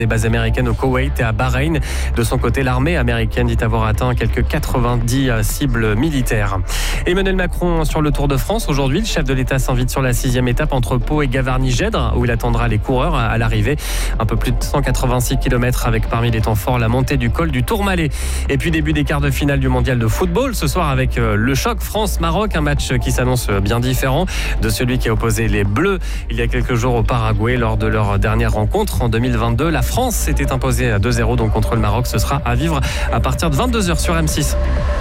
Des bases américaines au Koweït et à Bahreïn. De son côté, l'armée américaine dit avoir atteint quelques 90 cibles militaires. Emmanuel Macron sur le Tour de France. Aujourd'hui, le chef de l'État s'invite sur la 6e étape entre Pau et Gavarnie-Gèdre, où il attendra les coureurs à l'arrivée. Un peu plus de 186 km avec parmi les temps forts la montée du col du Tourmalet. Et puis début des quarts de finale du mondial de football. Ce soir avec le choc France-Maroc, un match qui s'annonce bien différent de celui qui a opposé les Bleus il y a quelques jours au Paraguay lors de leur dernière rencontre en 2022. La France s'était imposée à 2-0 donc contre le Maroc. Ce sera à vivre à partir de 22h sur M6.